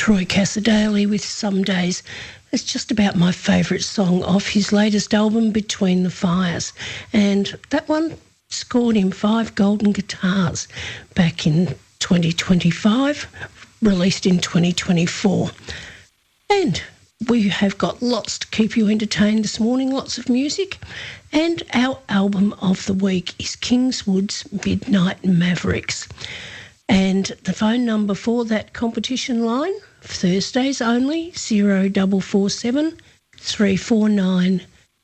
Troy Cassar-Daley with Some Days. It's just about my favourite song off his latest album, Between the Fires. And that one scored him 5 golden guitars back in 2025, released in 2024. And we have got lots to keep you entertained this morning, lots of music. And our album of the week is Kingswood's Midnight Mavericks. And the phone number for that competition line, Thursdays only, 0447 349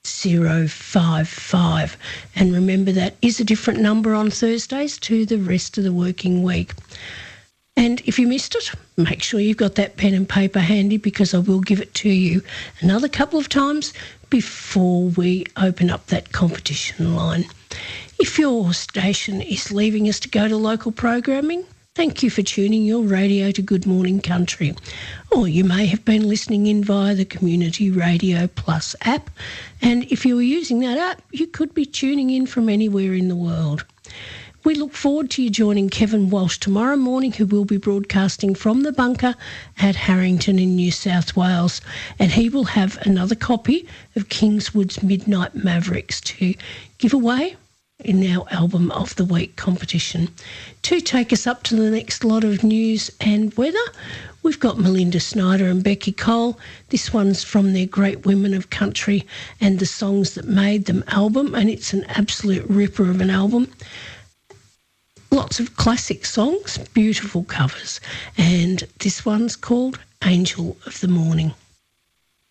055. And remember, that is a different number on Thursdays to the rest of the working week. And if you missed it, make sure you've got that pen and paper handy, because I will give it to you another couple of times before we open up that competition line. If your station is leaving us to go to local programming, thank you for tuning your radio to Good Morning Country. Or you may have been listening in via the Community Radio Plus app. And if you were using that app, you could be tuning in from anywhere in the world. We look forward to you joining Kevin Walsh tomorrow morning, who will be broadcasting from the bunker at Harrington in New South Wales. And he will have another copy of Kingswood's Midnight Mavericks to give away in our Album of the Week competition. To take us up to the next lot of news and weather, we've got Melinda Snyder and Becky Cole. This one's from their Great Women of Country and the Songs That Made Them album, and it's an absolute ripper of an album. Lots of classic songs, beautiful covers, and this one's called Angel of the Morning.